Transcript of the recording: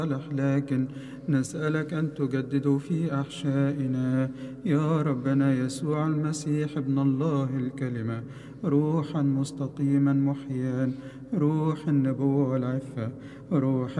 لكن نسألك أن تجدد في أحشائنا يا ربنا يسوع المسيح ابن الله الكلمة، روحا مستقيما محيا، روح النبوة والعفة، روح